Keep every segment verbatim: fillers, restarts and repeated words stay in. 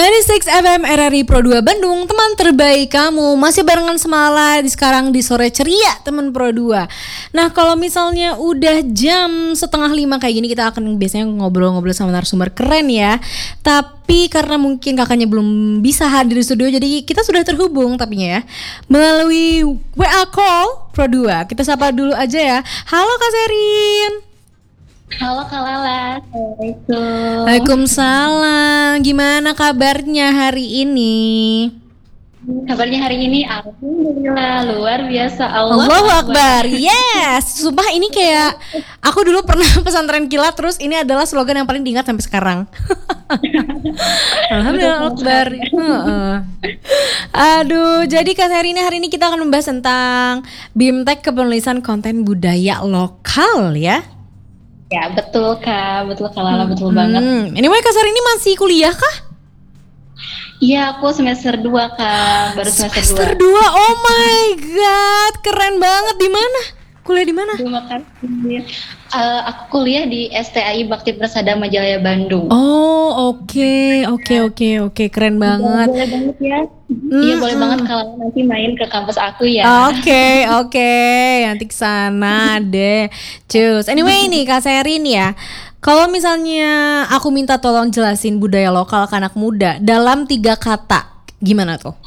sembilan puluh enam F M R R I Pro dua Bandung, teman terbaik kamu. Masih barengan Semala di sekarang di sore ceria teman Pro dua. Nah, kalau misalnya udah jam setengah lima kayak gini, kita akan biasanya ngobrol-ngobrol sama narasumber keren ya. Tapi karena mungkin kakaknya belum bisa hadir di studio, jadi kita sudah terhubung tapinya ya melalui W A call Pro dua. Kita sapa dulu aja ya. Halo Kak Sherin. Halo Kak Lala, Assalamualaikum. Waalaikumsalam. Gimana kabarnya hari ini? Kabarnya hari ini alhamdulillah luar biasa. Allah Allahu Akbar. Yes. Sumpah ini kayak aku dulu pernah pesantren kilat, terus ini adalah slogan yang paling diingat sampai sekarang. Alhamdulillah Akbar. Uh-uh. Aduh, jadi Kak Sherin, hari ini kita akan membahas tentang BIMTEK Kepenulisan Konten Budaya Lokal ya. Ya betul Kak, betul Kak Lala, betul hmm. banget. Anyway, Kak Sherin ini masih kuliah kah? Iya, aku semester dua Kak, baru semester, semester dua. Oh my god, keren banget. Di mana? Kuliah di mana? Terima kasih. Uh, aku kuliah di S T A I Bakti Persada Majalaya Bandung. Oh, oke, okay. oke, okay, oke, okay, oke, okay. Keren banget. Boleh banget ya. Iya, mm, boleh mm. banget kalau nanti main ke kampus aku ya. Oke, okay, oke, okay. Nanti kesana deh. Cus. Anyway nih Kak Sherin ya. Kalau misalnya aku minta tolong jelasin budaya lokal ke anak muda dalam tiga kata, gimana tuh?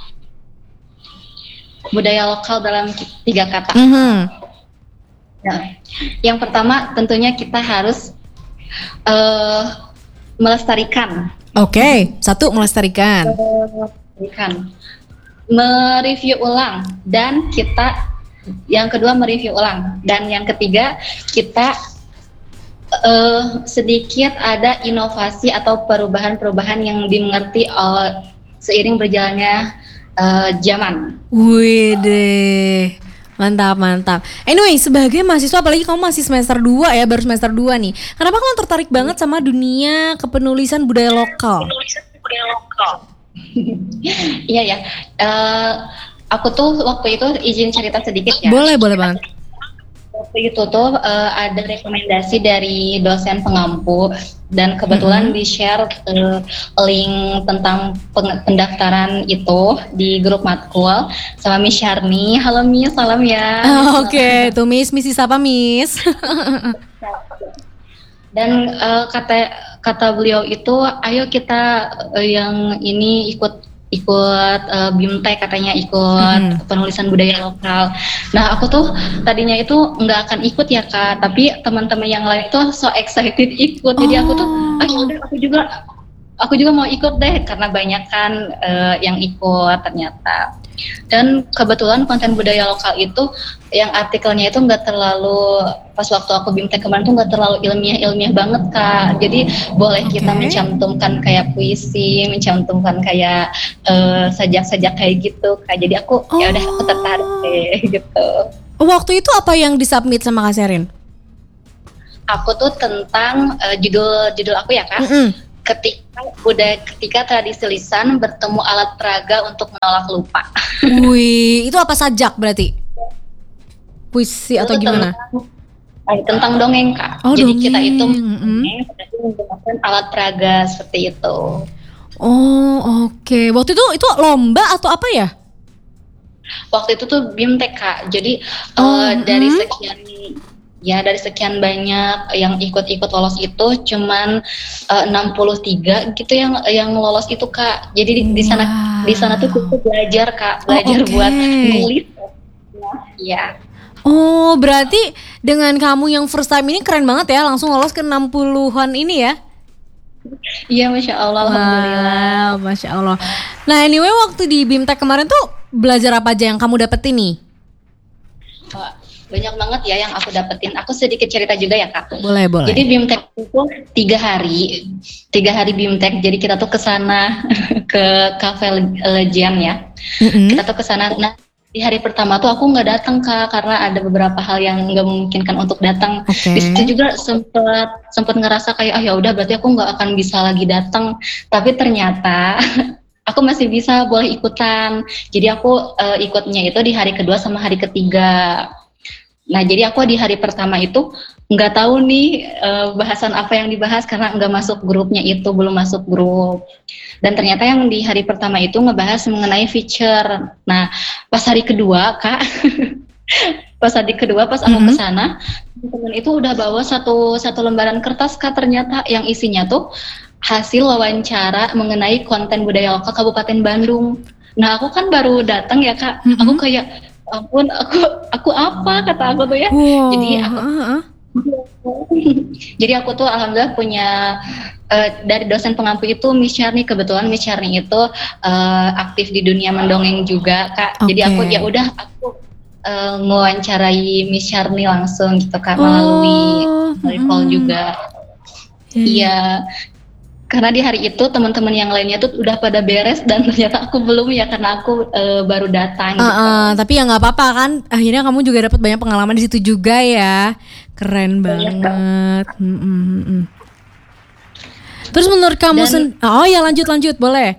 Budaya lokal dalam tiga kata. Mm-hmm. Nah, yang pertama tentunya kita harus uh, melestarikan. Oke, okay. Satu melestarikan. Melestarikan, mereview ulang, dan kita yang kedua mereview ulang, dan yang ketiga kita uh, sedikit ada inovasi atau perubahan-perubahan yang dimengerti oleh seiring berjalannya uh, zaman. Wih deh. Mantap, mantap. Anyway, sebagai mahasiswa, apalagi kamu masih semester dua ya, baru semester dua nih. Kenapa kamu tertarik banget sama dunia kepenulisan budaya lokal? Kepenulisan budaya lokal. Iya ya. Uh, aku tuh waktu itu izin cerita sedikit ya. Boleh, boleh banget. Waktu itu tuh uh, ada rekomendasi dari dosen pengampu, dan kebetulan mm-hmm. di-share uh, link tentang peng- pendaftaran itu di grup matkul sama Miss Syarni. Halo Miss, salam ya. Oh, Oke, okay. Tuh Miss, Miss siapa Miss? Dan uh, kata kata beliau itu, ayo kita uh, yang ini ikut ikut uh, BIMTEK, katanya ikut hmm. penulisan budaya lokal. Nah, aku tuh tadinya itu nggak akan ikut ya Kak, tapi teman-teman yang lain itu so excited ikut. Jadi aku tuh, ah udah aku juga aku juga mau ikut deh, karena banyak kan uh, yang ikut ternyata. Dan kebetulan konten budaya lokal itu yang artikelnya itu nggak terlalu, pas waktu aku BIMTEK kemarin tuh nggak terlalu ilmiah-ilmiah banget Kak. Jadi boleh okay. kita mencantumkan kayak puisi, mencantumkan kayak uh, sajak-sajak kayak gitu Kak. Jadi aku oh. ya udah aku tertarik deh gitu. Waktu itu apa yang disubmit sama Kak Sherin? Aku tuh tentang uh, judul judul aku ya Kak. Mm-hmm. Ketika budaya ketika tradisi lisan bertemu alat peraga untuk menolak lupa. Wih, itu apa sajak berarti? Puisi atau itu gimana? Tentang, tentang dongeng Kak. Oh, Jadi dongeng. kita itu mm-hmm. menggunakan alat peraga seperti itu. Oh oke. Okay. Waktu itu itu lomba atau apa ya? Waktu itu tuh BIMTEK Kak. Jadi oh, uh, hmm. dari sekian Ya dari sekian banyak yang ikut-ikut lolos itu cuman uh, enam puluh tiga gitu yang yang lolos itu Kak. Jadi di, di sana wow. di sana tuh kita belajar Kak, belajar oh, okay. buat nulis. Iya. Oh, berarti dengan kamu yang first time ini keren banget ya, langsung lolos ke enam puluhan ini ya. Iya, Masya Allah, wow, Alhamdulillah. Masya Allah. Nah anyway, waktu di BIMTEK kemarin tuh belajar apa aja yang kamu dapetin nih? Banyak banget ya yang aku dapetin. Aku sedikit cerita juga ya Kak. Boleh, boleh. Jadi BIMTEK itu tiga hari, tiga hari BIMTEK. Jadi kita tuh kesana ke Cafe Legend ya. Mm-hmm. Kita tuh kesana. Nah di hari pertama tuh aku nggak datang Kak, karena ada beberapa hal yang nggak memungkinkan untuk datang. Okay. Di situ juga sempet sempet ngerasa kayak ah ya udah berarti aku nggak akan bisa lagi datang. Tapi ternyata aku masih bisa boleh ikutan. Jadi aku uh, ikutnya itu di hari kedua sama hari ketiga. Nah jadi aku di hari pertama itu nggak tahu nih uh, bahasan apa yang dibahas karena nggak masuk grupnya itu, belum masuk grup. Dan ternyata yang di hari pertama itu ngebahas mengenai feature. Nah, pas hari kedua, Kak, pas hari kedua pas aku Mm-hmm. kesana, teman itu udah bawa satu satu lembaran kertas, Kak, ternyata yang isinya tuh hasil wawancara mengenai konten budaya lokal Kabupaten Bandung. Nah, aku kan baru datang ya, Kak. Mm-hmm. Aku kayak, ampun, aku aku apa kata aku tuh ya. Wow. Jadi aku Uh-huh. Jadi aku tuh alhamdulillah punya uh, dari dosen pengampu itu Miss Syarni, kebetulan Miss Syarni itu uh, aktif di dunia mendongeng juga, Kak. Okay. Jadi aku ya udah aku uh, mewawancarai Miss Syarni langsung gitu, Kak, Oh. melalui call Mm-hmm. juga. Iya. Hmm. Karena di hari itu teman-teman yang lainnya tuh udah pada beres dan ternyata aku belum ya karena aku uh, baru datang. Uh, gitu. uh, tapi ya nggak apa-apa kan. Akhirnya kamu juga dapat banyak pengalaman di situ juga ya. Keren banget. Mm, mm, mm. Terus menurut kamu Dan, sen- oh ya lanjut lanjut boleh.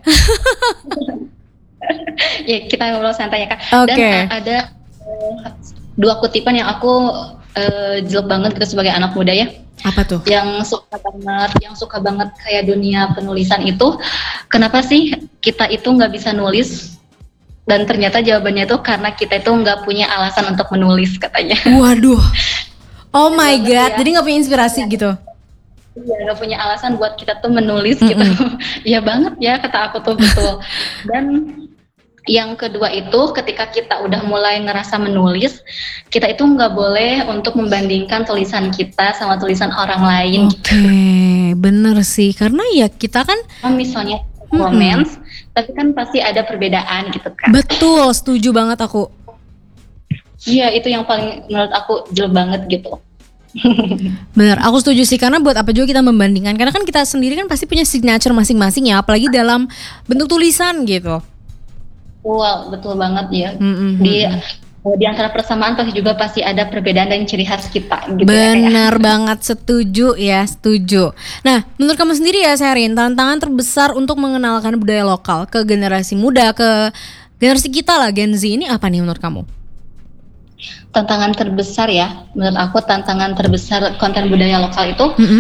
Ya kita ngobrol santai ya, Kak. Okay. Dan uh, ada uh, dua kutipan yang aku uh, jelek banget gitu sebagai anak muda ya. Apa tuh? Yang suka banget, yang suka banget kayak dunia penulisan itu, kenapa sih kita itu nggak bisa nulis? Dan ternyata jawabannya itu karena kita itu nggak punya alasan untuk menulis katanya. Waduh, oh my god, ya. Jadi nggak punya inspirasi ya. Gitu? Iya, nggak punya alasan buat kita tuh menulis mm-mm. gitu. Iya banget ya kata aku tuh betul. Dan yang kedua itu ketika kita udah mulai ngerasa menulis, kita itu nggak boleh untuk membandingkan tulisan kita sama tulisan orang lain. Oke, okay, gitu. Bener sih, karena ya kita kan misalnya comments, mm-hmm. tapi kan pasti ada perbedaan gitu kan. Betul, setuju banget aku. Iya, itu yang paling menurut aku jelek banget gitu. Bener, aku setuju sih, karena buat apa juga kita membandingkan, karena kan kita sendiri kan pasti punya signature masing-masing ya, apalagi dalam bentuk tulisan gitu. Wow, betul banget ya. Mm-hmm. Di di antara persamaan pasti juga pasti ada perbedaan dan ciri khas kita. Gitu Benar ya, banget, setuju ya, setuju. Nah, menurut kamu sendiri ya, Sherin, tantangan terbesar untuk mengenalkan budaya lokal ke generasi muda, ke generasi kita lah, Gen Z ini apa nih menurut kamu? Tantangan terbesar ya, menurut aku tantangan terbesar konten budaya lokal itu mm-hmm.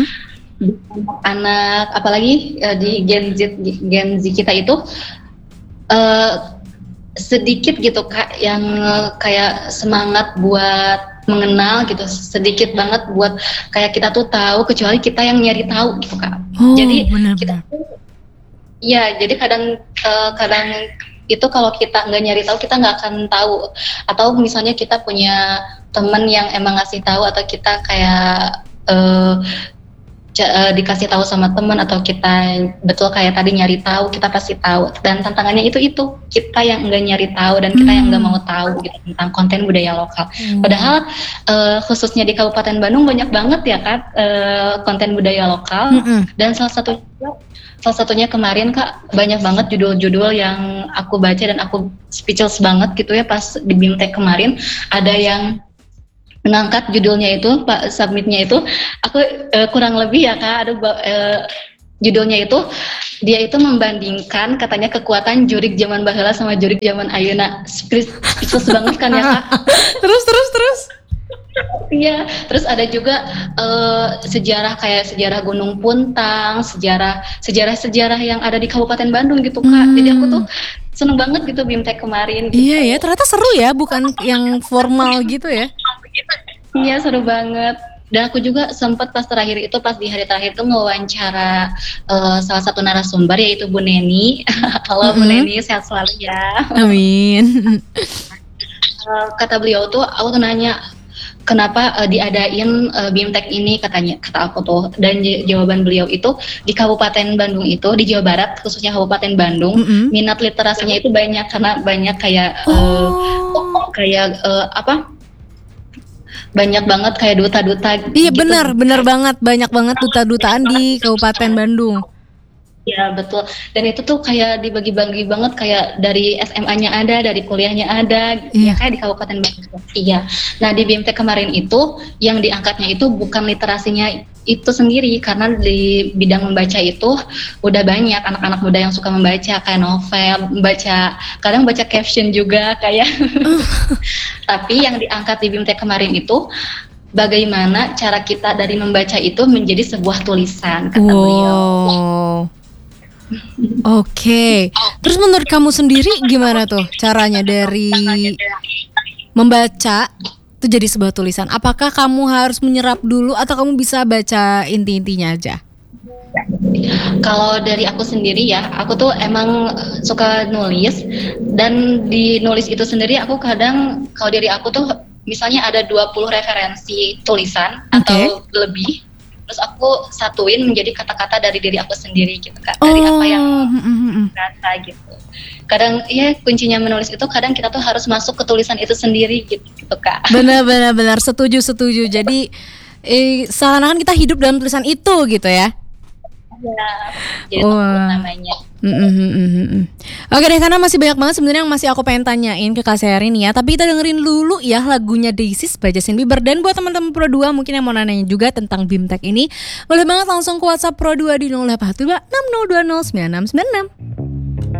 anak, apalagi uh, di Gen Z, Gen Z kita itu. Uh, sedikit gitu Kak yang kayak semangat buat mengenal gitu, sedikit banget buat kayak kita tuh tahu kecuali kita yang nyari tahu gitu Kak. Oh, jadi benar, kita benar. Ya jadi kadang uh, kadang itu kalau kita nggak nyari tahu kita nggak akan tahu, atau misalnya kita punya teman yang emang ngasih tahu atau kita kayak uh, Uh, dikasih tahu sama teman atau kita betul kayak tadi nyari tahu, kita pasti tahu. Dan tantangannya itu itu kita yang enggak nyari tahu dan kita hmm. yang enggak mau tahu gitu tentang konten budaya lokal. Hmm. Padahal uh, khususnya di Kabupaten Bandung banyak banget ya Kak uh, konten budaya lokal. Hmm. Dan salah satu salah satunya kemarin Kak banyak banget judul-judul yang aku baca dan aku speechless banget gitu ya pas di BIMTEK kemarin. Ada yang mengangkat judulnya itu, Pak submitnya itu, aku uh, kurang lebih ya Kak, ada uh, judulnya itu, dia itu membandingkan katanya kekuatan jurik zaman baheula sama jurik zaman ayeuna. Speechless banget kan ya Kak. Terus, terus, terus. Iya, terus ada juga uh, sejarah kayak sejarah Gunung Puntang, sejarah sejarah-sejarah yang ada di Kabupaten Bandung gitu Kak. Hmm. Jadi aku tuh seneng banget gitu BIMTEK kemarin. Gitu. Iya ya, ternyata seru ya, bukan yang formal gitu ya. Iya seru banget. Dan aku juga sempat pas terakhir itu pas di hari terakhir itu mewawancara uh, salah satu narasumber yaitu Bu Neni. Halo mm-hmm. Bu Neni, sehat selalu ya. Amin. uh, kata beliau tuh, aku tuh nanya kenapa uh, diadain uh, BIMTEK ini katanya, kata aku tuh. Dan j- jawaban beliau itu di Kabupaten Bandung itu, di Jawa Barat khususnya Kabupaten Bandung, mm-hmm. minat literasinya itu banyak karena banyak kayak uh, oh. kayak uh, apa? banyak banget kayak duta-duta. Iya gitu. benar, benar banget, banyak banget duta-dutaan di Kabupaten Bandung. Ya betul, dan itu tuh kayak dibagi-bagi banget, kayak dari S M A-nya ada, dari kuliahnya ada, iya. ya kayak di Kabupaten Bandung. Iya. Nah di BIMTEK kemarin itu yang diangkatnya itu bukan literasinya itu sendiri, karena di bidang membaca itu udah banyak anak-anak muda yang suka membaca kayak novel, membaca kadang baca caption juga kayak. Tapi yang diangkat di BIMTEK kemarin itu bagaimana cara kita dari membaca itu menjadi sebuah tulisan, kata wow. beliau. Oke, okay. Terus menurut kamu sendiri gimana tuh caranya dari membaca itu jadi sebuah tulisan? Apakah kamu harus menyerap dulu atau kamu bisa baca inti-intinya aja? Kalau dari aku sendiri ya, aku tuh emang suka nulis, dan di nulis itu sendiri aku kadang, kalau dari aku tuh misalnya ada dua puluh referensi tulisan okay. atau lebih, terus aku satuin menjadi kata-kata dari diri aku sendiri gitu Kak, dari oh. apa yang rasa gitu. Kadang ya kuncinya menulis itu kadang kita tuh harus masuk ke tulisan itu sendiri gitu, gitu Kak. Benar-benar benar setuju setuju. Jadi eh, seakan-akan kita hidup dalam tulisan itu gitu ya. Ya, jadi oh. namanya. Mm-hmm. Oke deh, karena masih banyak banget sebenarnya yang masih aku pengen tanyain ke Kak Sherin ya. Tapi kita dengerin dulu ya lagunya Daisies by Justin Bieber. Dan buat teman-teman Pro dua mungkin yang mau nanya juga tentang BIMTEK ini, boleh banget langsung ke WhatsApp Pro dua di nol delapan satu dua enam nol dua nol sembilan enam sembilan enam.